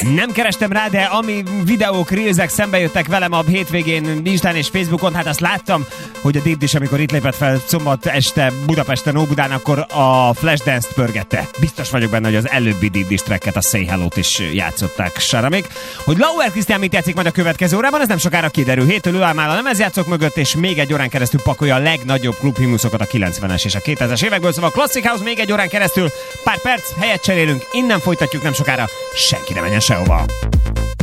Nem kerestem rá, de ami videók, reelsek szembe jöttek velem a hétvégén Instán és Facebookon, hát azt láttam, hogy a Deep Dish, amikor itt lépett fel szombat este Budapesten, Óbudán, akkor a Flashdance-t pörgette. Biztos vagyok benne, hogy az előbbi Deep Dish tracket, a Say Hello-t is játszották Saramik. Hogy Lauer Krisztián mit játszik majd a következő órában, ez nem sokára kiderül. Héttől ő áll már a lemezjátszók mögött, és még egy órán keresztül pakolja a legnagyobb klubhimnuszokat a 90-es és a 2000-es évekből, szóval Classic House még egy órán keresztül, pár perc, helyet cserélünk, innen folytatjuk nem sokára, senki ne menjen sehova.